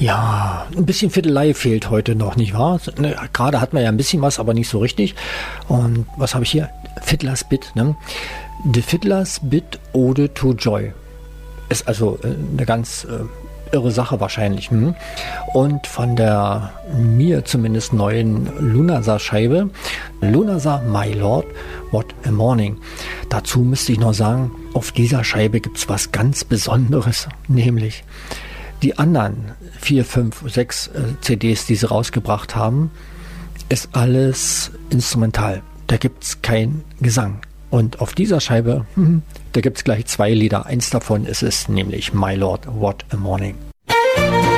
Ja, ein bisschen Fiddelei fehlt heute noch, nicht wahr? Gerade hatten wir ja ein bisschen was, aber nicht so richtig. Und was habe ich hier? Fiddler's Bit, ne? The Fiddler's Bit Ode to Joy. Ist also eine ganz irre Sache wahrscheinlich. Und von der mir zumindest neuen Lunasa-Scheibe, Lunasa My Lord, What a Morning. Dazu müsste ich noch sagen, auf dieser Scheibe gibt es was ganz Besonderes, nämlich die anderen 4, 5, 6 CDs, die sie rausgebracht haben, ist alles instrumental. Da gibt es keinen Gesang. Und auf dieser Scheibe, da gibt es gleich 2 Lieder. Eins davon ist es nämlich My Lord, What a Morning.